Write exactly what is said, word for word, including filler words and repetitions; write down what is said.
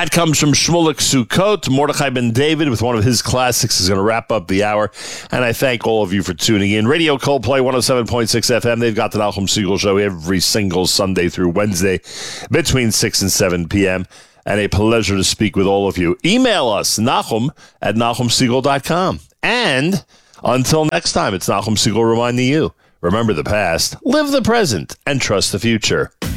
That comes from Shmulik Sukkot. Mordechai Ben David with one of his classics is going to wrap up the hour. And I thank all of you for tuning in. Radio Coldplay one oh seven point six F M. They've got the Nachum Segal Show every single Sunday through Wednesday between six and seven p.m. And a pleasure to speak with all of you. Email us, Nachum at Nachum Segal dot com. And until next time, it's Nachum Segal reminding you, remember the past, live the present, and trust the future.